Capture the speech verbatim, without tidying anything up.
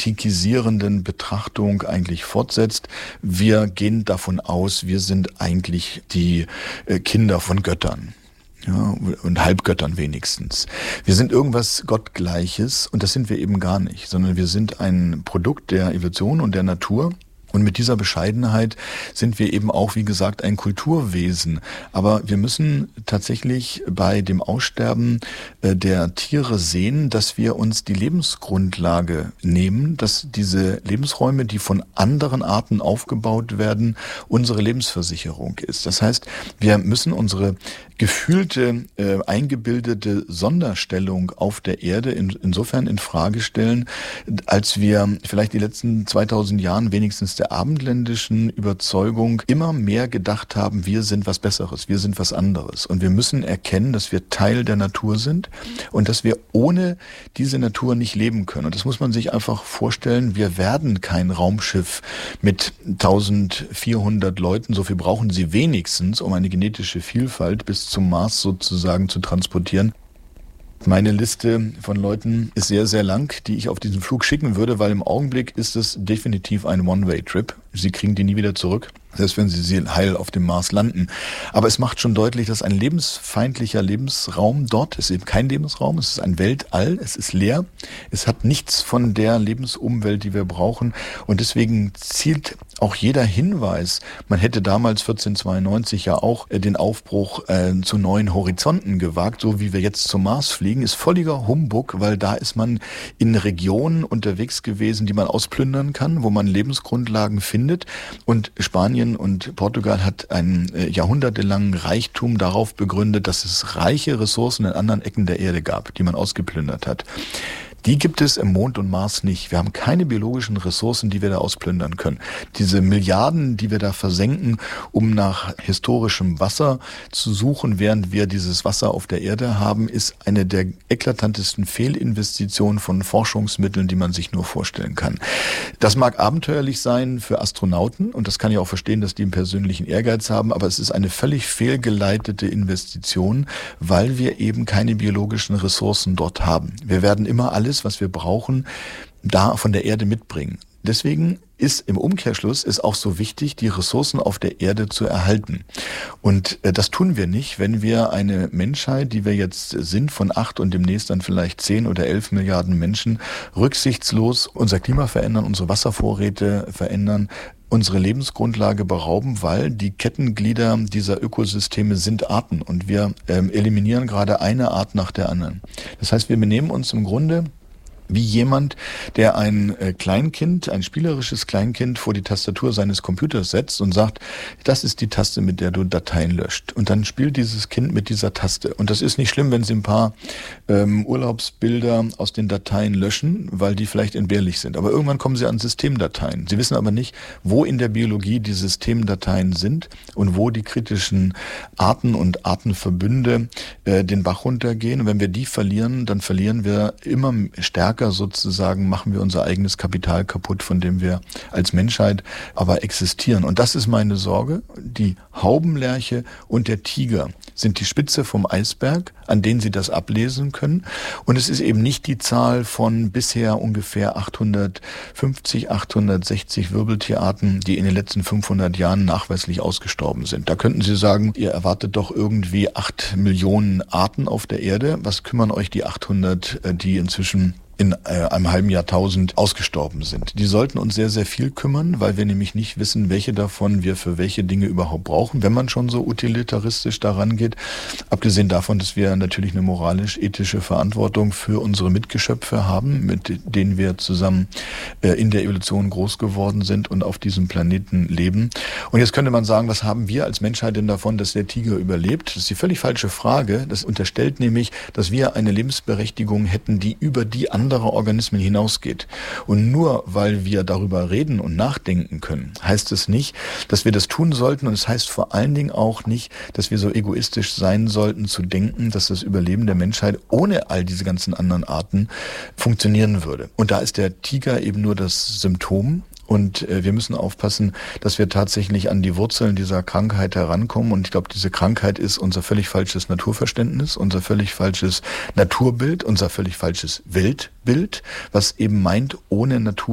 antikisierenden Betrachtung eigentlich fortsetzt. Wir gehen davon aus, wir sind eigentlich die Kinder von Göttern. Ja, und Halbgöttern wenigstens. Wir sind irgendwas Gottgleiches und das sind wir eben gar nicht, sondern wir sind ein Produkt der Evolution und der Natur. Und mit dieser Bescheidenheit sind wir eben auch, wie gesagt, ein Kulturwesen. Aber wir müssen tatsächlich bei dem Aussterben der Tiere sehen, dass wir uns die Lebensgrundlage nehmen, dass diese Lebensräume, die von anderen Arten aufgebaut werden, unsere Lebensversicherung ist. Das heißt, wir müssen unsere gefühlte, äh, eingebildete Sonderstellung auf der Erde in, insofern in Frage stellen, als wir vielleicht die letzten zweitausend Jahren wenigstens der abendländischen Überzeugung immer mehr gedacht haben, wir sind was Besseres, wir sind was anderes. Und wir müssen erkennen, dass wir Teil der Natur sind und dass wir ohne diese Natur nicht leben können. Und das muss man sich einfach vorstellen, wir werden kein Raumschiff mit eintausendvierhundert Leuten, so viel brauchen sie wenigstens, um eine genetische Vielfalt bis zum Mars sozusagen zu transportieren. Meine Liste von Leuten ist sehr, sehr lang, die ich auf diesen Flug schicken würde, weil im Augenblick ist es definitiv ein One-Way-Trip. Sie kriegen die nie wieder zurück, selbst wenn sie heil auf dem Mars landen. Aber es macht schon deutlich, dass ein lebensfeindlicher Lebensraum dort ist eben kein Lebensraum, es ist ein Weltall, es ist leer, es hat nichts von der Lebensumwelt, die wir brauchen. Und deswegen zielt auch jeder Hinweis, man hätte damals vierzehnhundertzweiundneunzig ja auch den Aufbruch äh, zu neuen Horizonten gewagt, so wie wir jetzt zum Mars fliegen, ist völliger Humbug, weil da ist man in Regionen unterwegs gewesen, die man ausplündern kann, wo man Lebensgrundlagen findet. Und Spanien und Portugal hat einen äh, jahrhundertelangen Reichtum darauf begründet, dass es reiche Ressourcen in anderen Ecken der Erde gab, die man ausgeplündert hat. Die gibt es im Mond und Mars nicht. Wir haben keine biologischen Ressourcen, die wir da ausplündern können. Diese Milliarden, die wir da versenken, um nach historischem Wasser zu suchen, während wir dieses Wasser auf der Erde haben, ist eine der eklatantesten Fehlinvestitionen von Forschungsmitteln, die man sich nur vorstellen kann. Das mag abenteuerlich sein für Astronauten und das kann ich auch verstehen, dass die einen persönlichen Ehrgeiz haben, aber es ist eine völlig fehlgeleitete Investition, weil wir eben keine biologischen Ressourcen dort haben. Wir werden immer alles, was wir brauchen, da von der Erde mitbringen. Deswegen ist im Umkehrschluss ist auch so wichtig, die Ressourcen auf der Erde zu erhalten. Und äh, das tun wir nicht, wenn wir eine Menschheit, die wir jetzt sind, von acht und demnächst dann vielleicht zehn oder elf Milliarden Menschen, rücksichtslos unser Klima verändern, unsere Wasservorräte verändern, unsere Lebensgrundlage berauben, weil die Kettenglieder dieser Ökosysteme sind Arten und wir ähm, eliminieren gerade eine Art nach der anderen. Das heißt, wir benehmen uns im Grunde wie jemand, der ein Kleinkind, ein spielerisches Kleinkind vor die Tastatur seines Computers setzt und sagt, das ist die Taste, mit der du Dateien löscht. Und dann spielt dieses Kind mit dieser Taste. Und das ist nicht schlimm, wenn sie ein paar ähm, Urlaubsbilder aus den Dateien löschen, weil die vielleicht entbehrlich sind. Aber irgendwann kommen sie an Systemdateien. Sie wissen aber nicht, wo in der Biologie die Systemdateien sind und wo die kritischen Arten und Artenverbünde äh, den Bach runtergehen. Und wenn wir die verlieren, dann verlieren wir immer stärker sozusagen, machen wir unser eigenes Kapital kaputt, von dem wir als Menschheit aber existieren. Und das ist meine Sorge. Die Haubenlerche und der Tiger sind die Spitze vom Eisberg, an denen Sie das ablesen können. Und es ist eben nicht die Zahl von bisher ungefähr achthundertfünfzig, achthundertsechzig Wirbeltierarten, die in den letzten fünfhundert Jahren nachweislich ausgestorben sind. Da könnten Sie sagen, ihr erwartet doch irgendwie acht Millionen Arten auf der Erde. Was kümmern euch die achthundert, die inzwischen in äh, einem halben Jahrtausend ausgestorben sind. Die sollten uns sehr, sehr viel kümmern, weil wir nämlich nicht wissen, welche davon wir für welche Dinge überhaupt brauchen, wenn man schon so utilitaristisch daran geht. Abgesehen davon, dass wir natürlich eine moralisch-ethische Verantwortung für unsere Mitgeschöpfe haben, mit denen wir zusammen äh, in der Evolution groß geworden sind und auf diesem Planeten leben. Und jetzt könnte man sagen, was haben wir als Menschheit denn davon, dass der Tiger überlebt? Das ist die völlig falsche Frage. Das unterstellt nämlich, dass wir eine Lebensberechtigung hätten, die über die anderen andere Organismen hinausgeht. Und nur weil wir darüber reden und nachdenken können, heißt es nicht, dass wir das tun sollten. Und es heißt vor allen Dingen auch nicht, dass wir so egoistisch sein sollten, zu denken, dass das Überleben der Menschheit ohne all diese ganzen anderen Arten funktionieren würde. Und da ist der Tiger eben nur das Symptom. Und äh, wir müssen aufpassen, dass wir tatsächlich an die Wurzeln dieser Krankheit herankommen. Und ich glaube, diese Krankheit ist unser völlig falsches Naturverständnis, unser völlig falsches Naturbild, unser völlig falsches Weltbild, was eben meint, ohne Natur